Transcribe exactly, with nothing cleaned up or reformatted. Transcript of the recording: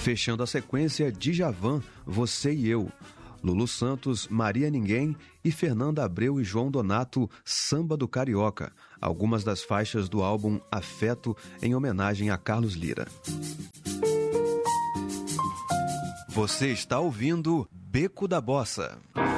Fechando a sequência, Djavan, Você e Eu. Lulu Santos, Maria Ninguém e Fernanda Abreu e João Donato, Samba do Carioca. Algumas das faixas do álbum Afeto, em homenagem a Carlos Lira. Você está ouvindo Beco da Bossa.